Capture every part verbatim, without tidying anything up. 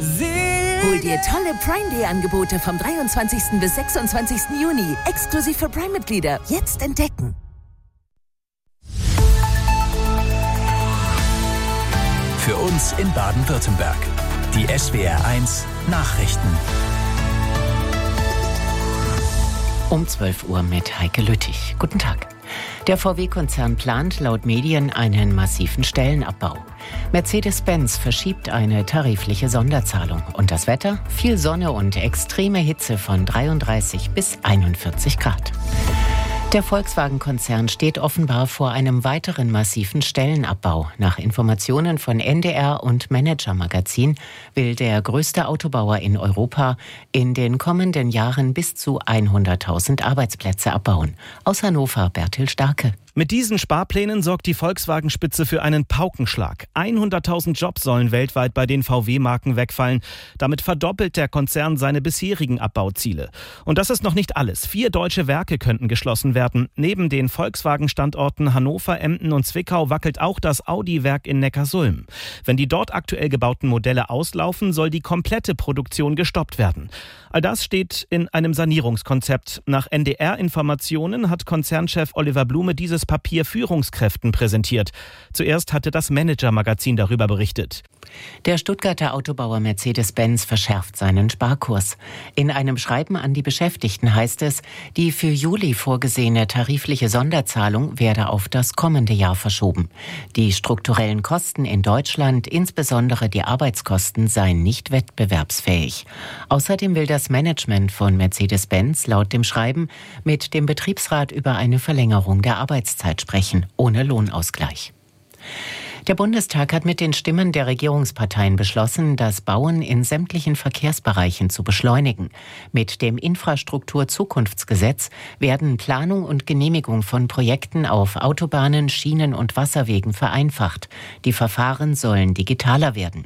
Hol dir tolle Prime-Day-Angebote vom dreiundzwanzigsten bis sechsundzwanzigsten Juni. Exklusiv für Prime-Mitglieder. Jetzt entdecken. Für uns in Baden-Württemberg. Die S W R eins Nachrichten. Um zwölf Uhr mit Heike Lüttich. Guten Tag. Der V W-Konzern plant laut Medien einen massiven Stellenabbau. Mercedes-Benz verschiebt eine tarifliche Sonderzahlung. Und das Wetter? Viel Sonne und extreme Hitze von dreiunddreißig bis einundvierzig Grad. Der Volkswagen-Konzern steht offenbar vor einem weiteren massiven Stellenabbau. Nach Informationen von N D R und Manager Magazin will der größte Autobauer in Europa in den kommenden Jahren bis zu hunderttausend Arbeitsplätze abbauen. Aus Hannover Bertil Starke. Mit diesen Sparplänen sorgt die Volkswagen-Spitze für einen Paukenschlag. hunderttausend Jobs sollen weltweit bei den V W-Marken wegfallen. Damit verdoppelt der Konzern seine bisherigen Abbauziele. Und das ist noch nicht alles. Vier deutsche Werke könnten geschlossen werden. Neben den Volkswagen-Standorten Hannover, Emden und Zwickau wackelt auch das Audi-Werk in Neckarsulm. Wenn die dort aktuell gebauten Modelle auslaufen, soll die komplette Produktion gestoppt werden. All das steht in einem Sanierungskonzept. Nach N D R-Informationen hat Konzernchef Oliver Blume dieses Papier Führungskräften präsentiert. Zuerst hatte das Manager-Magazin darüber berichtet. Der Stuttgarter Autobauer Mercedes-Benz verschärft seinen Sparkurs. In einem Schreiben an die Beschäftigten heißt es, die für Juli vorgesehene tarifliche Sonderzahlung werde auf das kommende Jahr verschoben. Die strukturellen Kosten in Deutschland, insbesondere die Arbeitskosten, seien nicht wettbewerbsfähig. Außerdem will das Management von Mercedes-Benz laut dem Schreiben mit dem Betriebsrat über eine Verlängerung der Arbeitszeit sprechen, ohne Lohnausgleich. Der Bundestag hat mit den Stimmen der Regierungsparteien beschlossen, das Bauen in sämtlichen Verkehrsbereichen zu beschleunigen. Mit dem Infrastrukturzukunftsgesetz werden Planung und Genehmigung von Projekten auf Autobahnen, Schienen und Wasserwegen vereinfacht. Die Verfahren sollen digitaler werden.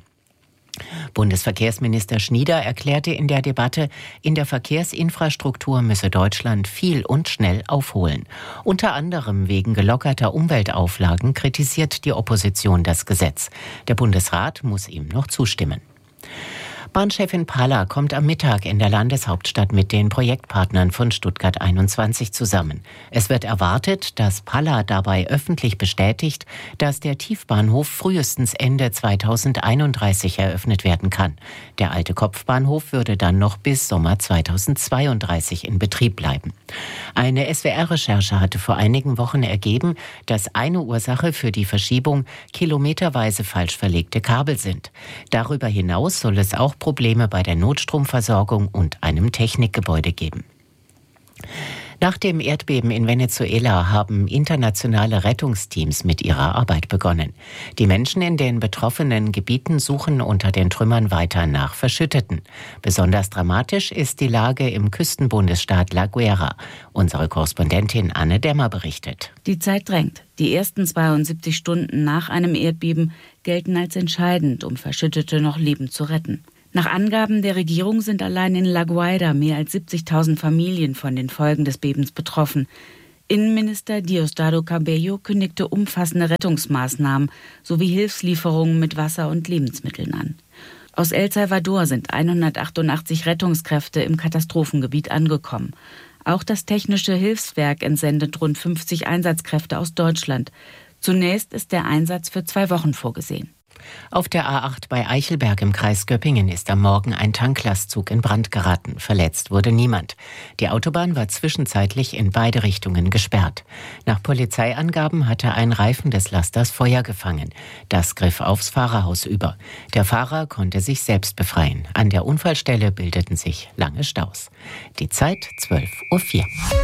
Bundesverkehrsminister Schnieder erklärte in der Debatte, in der Verkehrsinfrastruktur müsse Deutschland viel und schnell aufholen. Unter anderem wegen gelockerter Umweltauflagen kritisiert die Opposition das Gesetz. Der Bundesrat muss ihm noch zustimmen. Bahnchefin Palla kommt am Mittag in der Landeshauptstadt mit den Projektpartnern von Stuttgart einundzwanzig zusammen. Es wird erwartet, dass Palla dabei öffentlich bestätigt, dass der Tiefbahnhof frühestens Ende zweitausendeinunddreißig eröffnet werden kann. Der alte Kopfbahnhof würde dann noch bis Sommer zweitausendzweiunddreißig in Betrieb bleiben. Eine S W R-Recherche hatte vor einigen Wochen ergeben, dass eine Ursache für die Verschiebung kilometerweise falsch verlegte Kabel sind. Darüber hinaus soll es auch Probleme bei der Notstromversorgung und einem Technikgebäude geben. Nach dem Erdbeben in Venezuela haben internationale Rettungsteams mit ihrer Arbeit begonnen. Die Menschen in den betroffenen Gebieten suchen unter den Trümmern weiter nach Verschütteten. Besonders dramatisch ist die Lage im Küstenbundesstaat La Guaira. Unsere Korrespondentin Anne Dämmer berichtet. Die Zeit drängt. Die ersten zweiundsiebzig Stunden nach einem Erdbeben gelten als entscheidend, um Verschüttete noch lebend zu retten. Nach Angaben der Regierung sind allein in La Guaira mehr als siebzigtausend Familien von den Folgen des Bebens betroffen. Innenminister Diosdado Cabello kündigte umfassende Rettungsmaßnahmen sowie Hilfslieferungen mit Wasser und Lebensmitteln an. Aus El Salvador sind hundertachtundachtzig Rettungskräfte im Katastrophengebiet angekommen. Auch das Technische Hilfswerk entsendet rund fünfzig Einsatzkräfte aus Deutschland. Zunächst ist der Einsatz für zwei Wochen vorgesehen. Auf der A acht bei Eichelberg im Kreis Göppingen ist am Morgen ein Tanklastzug in Brand geraten. Verletzt wurde niemand. Die Autobahn war zwischenzeitlich in beide Richtungen gesperrt. Nach Polizeiangaben hatte ein Reifen des Lasters Feuer gefangen. Das griff aufs Fahrerhaus über. Der Fahrer konnte sich selbst befreien. An der Unfallstelle bildeten sich lange Staus. Die Zeit zwölf Uhr vier.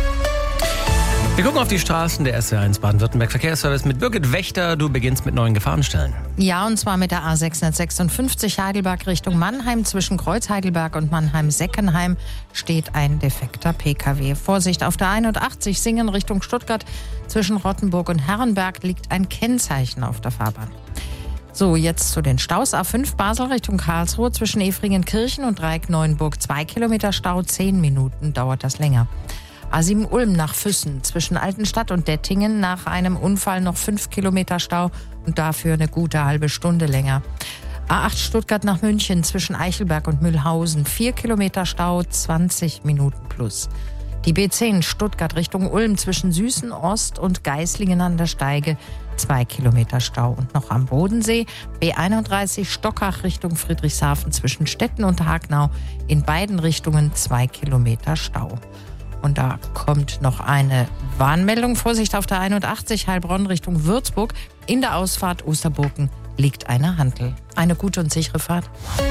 Wir gucken auf die Straßen der S W R eins Baden-Württemberg Verkehrsservice mit Birgit Wächter. Du beginnst mit neuen Gefahrenstellen. Ja, und zwar mit der A sechshundertsechsundfünfzig Heidelberg Richtung Mannheim. Zwischen Kreuz Heidelberg und Mannheim-Seckenheim steht ein defekter P K W. Vorsicht, auf der einundachtzig Singen Richtung Stuttgart. Zwischen Rottenburg und Herrenberg liegt ein Kennzeichen auf der Fahrbahn. So, jetzt zu den Staus. A fünf Basel Richtung Karlsruhe zwischen Efringenkirchen und Dreieck-Neuenburg. Zwei Kilometer Stau, zehn Minuten dauert das länger. A sieben Ulm nach Füssen, zwischen Altenstadt und Dettingen nach einem Unfall noch fünf Kilometer Stau und dafür eine gute halbe Stunde länger. A acht Stuttgart nach München zwischen Eichelberg und Mühlhausen. vier Kilometer Stau, zwanzig Minuten plus. Die B zehn Stuttgart Richtung Ulm zwischen Süßen Ost und Geislingen an der Steige. zwei Kilometer Stau. Und noch am Bodensee B einunddreißig Stockach Richtung Friedrichshafen zwischen Stetten und Hagnau. In beiden Richtungen zwei Kilometer Stau. Und da kommt noch eine Warnmeldung. Vorsicht auf der einundachtzig Heilbronn Richtung Würzburg. In der Ausfahrt Osterburgen liegt eine Hantel. Eine gute und sichere Fahrt.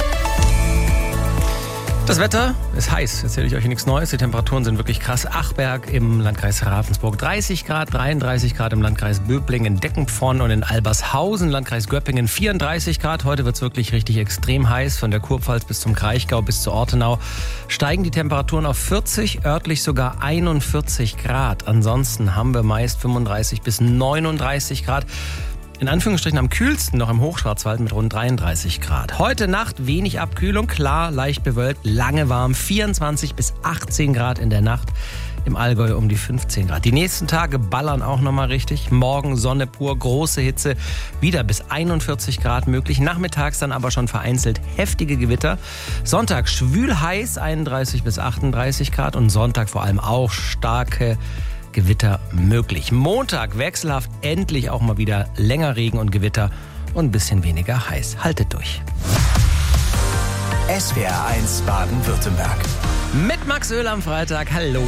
Das Wetter ist heiß, erzähle ich euch nichts Neues. Die Temperaturen sind wirklich krass. Achberg im Landkreis Ravensburg dreißig Grad, dreiunddreißig Grad im Landkreis Böblingen, in Deckenpfonn und in Albershausen, Landkreis Göppingen vierunddreißig Grad. Heute wird es wirklich richtig extrem heiß. Von der Kurpfalz bis zum Kraichgau bis zur Ortenau steigen die Temperaturen auf vierzig, örtlich sogar einundvierzig Grad. Ansonsten haben wir meist fünfunddreißig bis neununddreißig Grad. In Anführungsstrichen am kühlsten noch im Hochschwarzwald mit rund dreiunddreißig Grad. Heute Nacht wenig Abkühlung, klar, leicht bewölkt, lange warm, vierundzwanzig bis achtzehn Grad in der Nacht. Im Allgäu um die fünfzehn Grad. Die nächsten Tage ballern auch nochmal richtig. Morgen Sonne pur, große Hitze, wieder bis einundvierzig Grad möglich. Nachmittags dann aber schon vereinzelt heftige Gewitter. Sonntag schwül heiß, einunddreißig bis achtunddreißig Grad. Und Sonntag vor allem auch starke Gewitter möglich. Montag wechselhaft, endlich auch mal wieder länger Regen und Gewitter und ein bisschen weniger heiß. Haltet durch. S W R eins Baden-Württemberg. Mit Max Öl am Freitag. Hallo.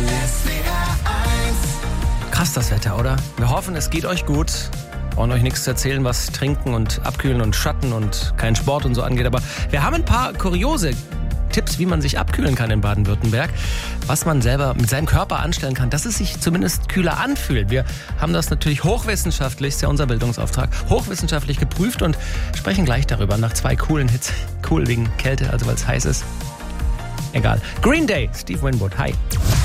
Krass das Wetter, oder? Wir hoffen, es geht euch gut. Wir brauchen euch nichts zu erzählen, was Trinken und Abkühlen und Schatten und kein Sport und so angeht. Aber wir haben ein paar kuriose Tipps, wie man sich abkühlen kann in Baden-Württemberg, was man selber mit seinem Körper anstellen kann, dass es sich zumindest kühler anfühlt. Wir haben das natürlich hochwissenschaftlich, ist ja unser Bildungsauftrag, hochwissenschaftlich geprüft und sprechen gleich darüber nach zwei coolen Hits. Cool wegen Kälte, also weil es heiß ist. Egal. Green Day, Steve Winwood, hi.